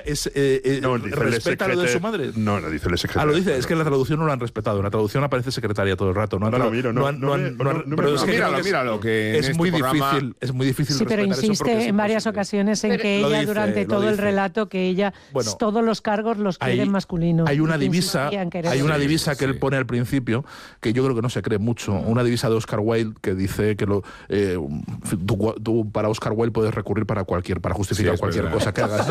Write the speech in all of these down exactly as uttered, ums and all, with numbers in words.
es, eh, eh, no, dice respeta lo de su madre. No, no dice el secretario. Ah, lo dice, es que en la traducción no lo han respetado. En la traducción aparece secretaria todo el rato. No, no lo miro, no. Míralo, míralo, que es muy difícil, es muy difícil. Sí, pero insiste en varias ocasiones en que ella, durante todo el relato, que ella todos los cargos los quiere en masculino. Hay una divisa, hay una divisa que él pone al principio, que yo creo que no se cree mucho, una divisa de Oscar Wilde que dice que lo, eh, tú, tú para Oscar Wilde puedes recurrir para cualquier, para justificar sí, cualquier verdad. cosa que hagas, ¿no?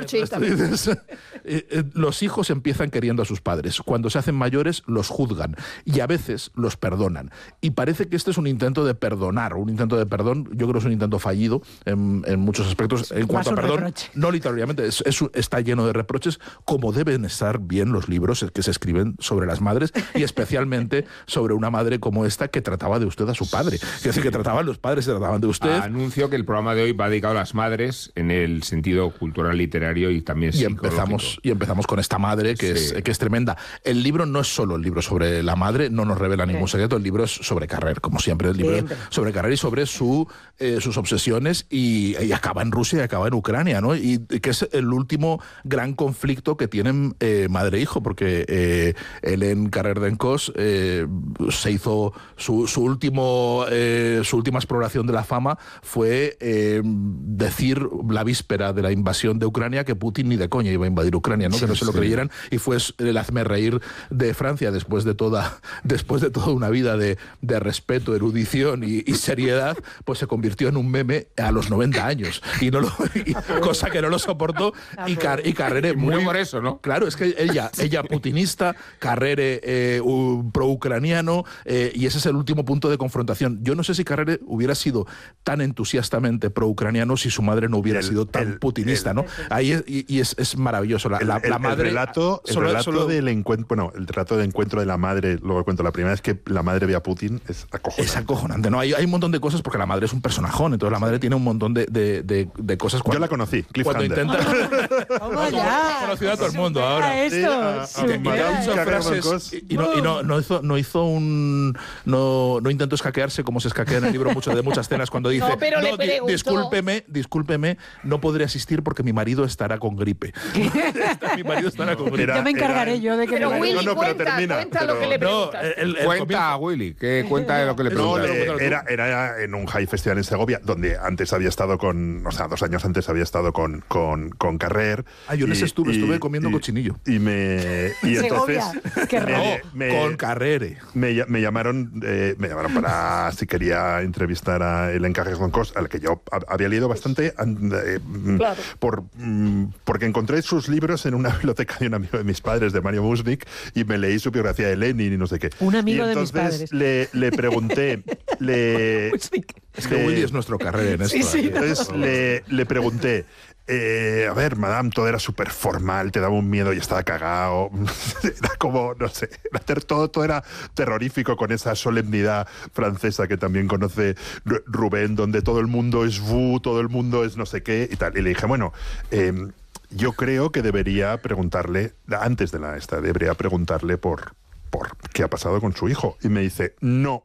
Dices, eh, eh, los hijos empiezan queriendo a sus padres, cuando se hacen mayores los juzgan y a veces los perdonan. Y parece que este es un intento de perdonar, un intento de perdón, yo creo que es un intento fallido en, en muchos aspectos. En cuanto a perdón, reproche. no literalmente, es, es, está lleno de reproches, como deben estar bien los libros que se escriben sobre las madres y especialmente sobre una madre como esta que trataba de usted a su padre. Es decir, que trataban los padres, se trataban de usted. Anuncio que el programa de hoy va dedicado a las madres en el sentido cultural, literario y también y empezamos Y empezamos con esta madre que, sí. es, que es tremenda. El libro no es solo el libro sobre la madre, no nos revela ningún sí. secreto, el libro es sobre Carrer, como siempre, el libro siempre. sobre Carrer y sobre su, eh, sus obsesiones y, y acaba en Rusia y acaba en Ucrania, ¿no? Y, y que es el último gran conflicto que tienen eh, madre e hijo, porque eh, Hélène Carrère d'Encausse eh, se hizo su, su último eh, su última exploración de la fama fue eh, decir la víspera de la invasión de Ucrania que Putin ni de coña iba a invadir Ucrania, ¿no? Sí, que no se lo sí. creyeran, y fue el hazme reír de Francia después de toda después de toda una vida de, de respeto, erudición y, y seriedad, pues se convirtió en un meme a los noventa años y no lo y, cosa que no lo soportó y, Car, y Carrere muy, muy por eso, ¿no? Claro, es que ella ella putinista, Carrere eh, pro-ucraniano, eh, y ese es el último punto de confrontación. Yo no sé si Carrere hubiera sido tan entusiastamente pro-ucraniano si su madre no hubiera el, sido tan el, putinista, el, ¿no? Ahí es, y, y es, es maravilloso. La, el, la, el, la madre, el relato, el solo, relato solo, del encuentro, bueno, el relato de encuentro de la madre, luego cuento la primera vez que la madre ve a Putin, es acojonante. Es acojonante, ¿no? Hay, hay un montón de cosas porque la madre es un personajón, entonces la madre tiene un montón de, de, de, de cosas. Cuando, Yo la conocí, cuando intenta. ¿Cómo ya? Conocido a todo el mundo ahora. Esto, sí, y, y, frases, y, no, y no, no hizo, no hizo un, no, no intentó escaquearse como se escaquea en el libro mucho de muchas cenas cuando dice, no, pero no, di, discúlpeme, discúlpeme, no podré asistir porque mi marido estará con gripe. mi marido estará con gripe. Era, ya me encargaré era, yo de que pero me Willy, no, no, pero cuenta, termina, cuenta pero, lo que le preguntas. No, el, el cuenta, Willy, que cuenta de lo que le preguntas. No, le, era, era en un High Festival en Segovia, donde antes había estado con, o sea, dos años antes había estado con, con, con Carrer. Ah, yo en ese estuve, y, estuve comiendo y, cochinillo. Y me... Y entonces... Qué me, me, con Carrere. Me, me llamaron eh, me llamaron para si quería entrevistar a Hélène Carrère d'Encausse, al que yo había leído bastante eh, claro. por, porque encontré sus libros en una biblioteca de un amigo de mis padres, de Mario Musnik, y me leí su biografía de Lenin y no sé qué. Un amigo y de mis padres. Le, le pregunté... le, es que le, Willy es nuestro Carrere en esto. Sí, sí, entonces le, le pregunté... Eh, a ver, madame, todo era súper formal, te daba un miedo y estaba cagado. Era como, no sé, todo, todo era terrorífico con esa solemnidad francesa que también conoce Rubén, donde todo el mundo es vous, todo el mundo es no sé qué y tal. Y le dije, bueno, eh, yo creo que debería preguntarle, antes de la esta, debería preguntarle por, por qué ha pasado con su hijo. Y me dice, no.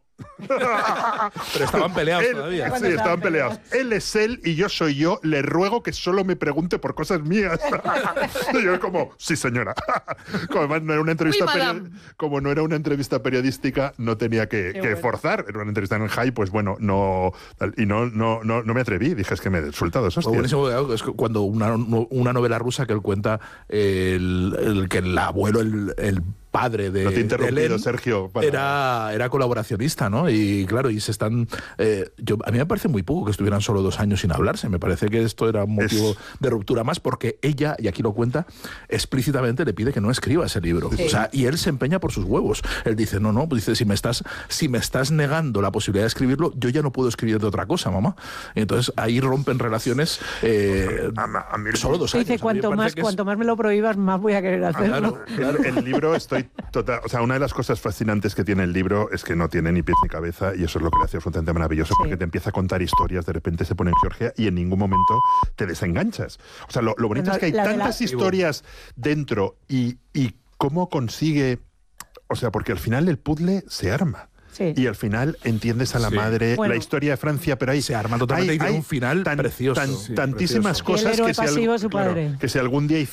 Pero estaban peleados él, todavía. Sí, estaban peleados. Él es él y yo soy yo. Le ruego que solo me pregunte por cosas mías. Y yo como, sí, señora. Como además no era una entrevista oui, como no era una entrevista periodística, no tenía que, que bueno. forzar. Era una entrevista en el High, pues bueno, no y no no no, no me atreví. Dije, es que me he sueltado eso. Bueno, es cuando una, una novela rusa que él cuenta el, el que el abuelo, el, el padre de, no te he interrumpido, de Hélène, Sergio, para... era, era colaboracionista, ¿no? Y claro, y se están... Eh, yo, a mí me parece muy poco que estuvieran solo dos años sin hablarse. Me parece que esto era un motivo es... de ruptura más porque ella, y aquí lo cuenta, explícitamente le pide que no escriba ese libro. Sí. O sea, y él se empeña por sus huevos. Él dice, no, no, pues dice, si me estás, si me estás negando la posibilidad de escribirlo, yo ya no puedo escribir de otra cosa, mamá. Y entonces ahí rompen relaciones eh, a, a mí, solo dos años. Dice, cuanto más, cuanto es... más me lo prohíbas, más voy a querer hacerlo. Ah, claro, claro. El libro estoy total, o sea, una de las cosas fascinantes que tiene el libro es que no tiene ni pies ni cabeza y eso es lo que le hace absolutamente maravilloso, sí. porque te empieza a contar historias, de repente se pone en Georgia y en ningún momento te desenganchas. O sea, lo, lo bonito no, es que hay tantas la... historias dentro y, y cómo consigue, o sea, porque al final el puzzle se arma. Sí. Y al final entiendes a la sí. madre, bueno, la historia de Francia, pero ahí se arma totalmente hay, y tiene un final tan, precioso. Tan, sí, tantísimas precioso. cosas el héroe que, si pasivo al, su padre. Claro, que si algún día